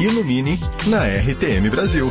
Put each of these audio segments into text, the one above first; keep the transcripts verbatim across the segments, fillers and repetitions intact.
Ilumine na R T M Brasil.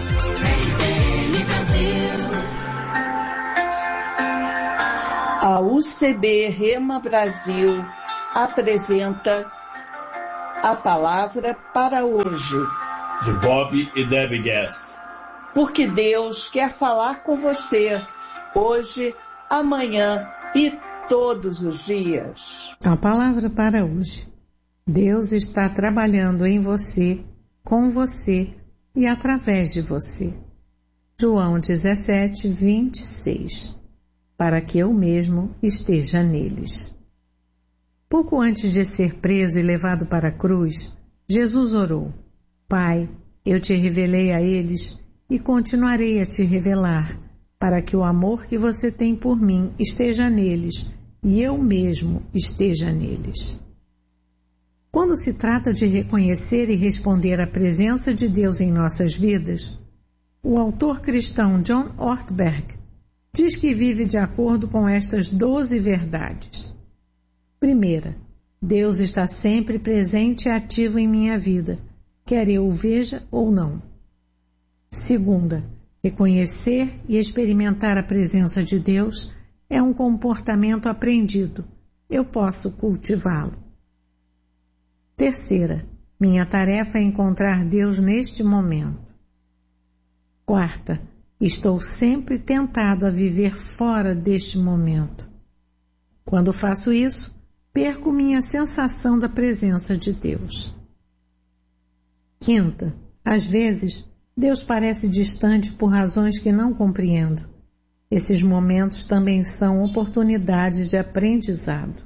A U C B Rema Brasil apresenta a palavra para hoje. De Bob e Debbie Gass. Porque Deus quer falar com você hoje, amanhã e todos os dias. A palavra para hoje. Deus está trabalhando em você, com você e através de você. João dezessete, vinte e seis. Para que eu mesmo esteja neles. Pouco antes de ser preso e levado para a cruz, Jesus orou: Pai, eu te revelei a eles e continuarei a te revelar, para que o amor que você tem por mim esteja neles e eu mesmo esteja neles. Quando se trata de reconhecer e responder à presença de Deus em nossas vidas, o autor cristão John Ortberg diz que vive de acordo com estas doze verdades. Primeira, Deus está sempre presente e ativo em minha vida, quer eu o veja ou não. Segunda, reconhecer e experimentar a presença de Deus é um comportamento aprendido. Eu posso cultivá-lo. Terceira, minha tarefa é encontrar Deus neste momento. Quarta, estou sempre tentado a viver fora deste momento. Quando faço isso, perco minha sensação da presença de Deus. Quinta, às vezes, Deus parece distante por razões que não compreendo. Esses momentos também são oportunidades de aprendizado.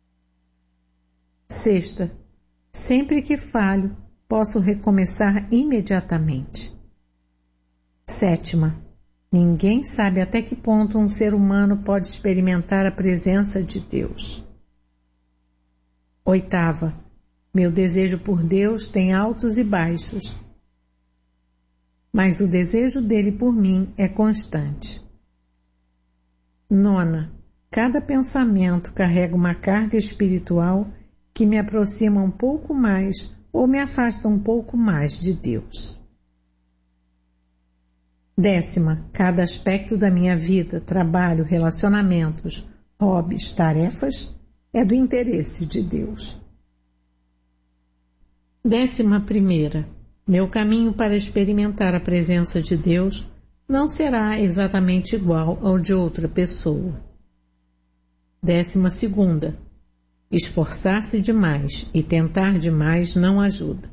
Sexta, sempre que falho, posso recomeçar imediatamente. Sétima, ninguém sabe até que ponto um ser humano pode experimentar a presença de Deus. Oitava, meu desejo por Deus tem altos e baixos, mas o desejo dele por mim é constante. Nona, cada pensamento carrega uma carga espiritual que me aproxima um pouco mais ou me afasta um pouco mais de Deus. Décima, cada aspecto da minha vida, trabalho, relacionamentos, hobbies, tarefas, é do interesse de Deus. Décima primeira, meu caminho para experimentar a presença de Deus não será exatamente igual ao de outra pessoa. Décima segunda, esforçar-se demais e tentar demais não ajuda.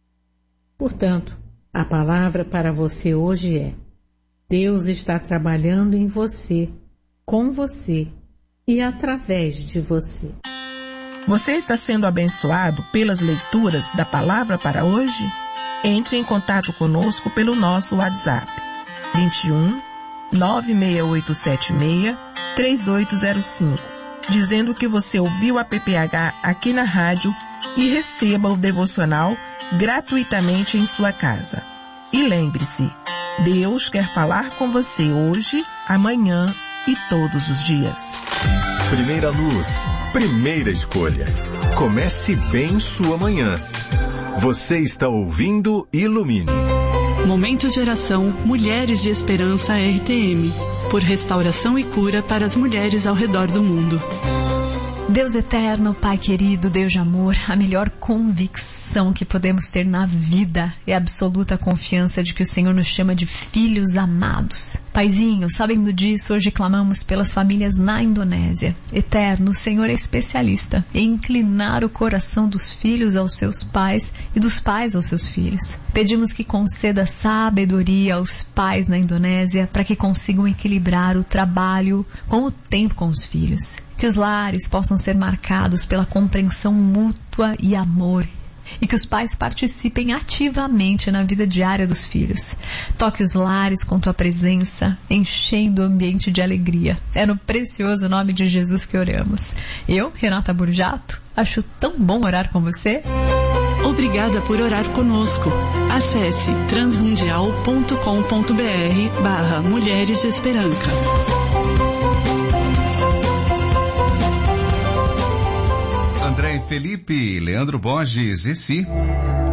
Portanto, a palavra para você hoje é: Deus está trabalhando em você, com você e através de você. Você está sendo abençoado pelas leituras da palavra para hoje? Entre em contato conosco pelo nosso WhatsApp vinte e um, nove seis oito sete seis, três oito zero cinco, dizendo que você ouviu a P P H aqui na rádio e receba o devocional gratuitamente em sua casa. E lembre-se, Deus quer falar com você hoje, amanhã e todos os dias. Primeira luz, primeira escolha. Comece bem sua manhã. Você está ouvindo Ilumine. Momento Geração Mulheres de Esperança R T M. Por restauração e cura para as mulheres ao redor do mundo. Deus eterno, Pai querido, Deus de amor, a melhor convicção que podemos ter na vida é a absoluta confiança de que o Senhor nos chama de filhos amados. Paizinho, sabendo disso, hoje clamamos pelas famílias na Indonésia. Eterno, o Senhor é especialista em inclinar o coração dos filhos aos seus pais e dos pais aos seus filhos. Pedimos que conceda sabedoria aos pais na Indonésia para que consigam equilibrar o trabalho com o tempo com os filhos. Que os lares possam ser marcados pela compreensão mútua e amor. E que os pais participem ativamente na vida diária dos filhos. Toque os lares com tua presença, enchendo o ambiente de alegria. É no precioso nome de Jesus que oramos. Eu, Renata Burjato, acho tão bom orar com você. Obrigada por orar conosco. Acesse transmundial ponto com ponto br barra Mulheres de Esperança. André Felipe, Leandro Borges e Si.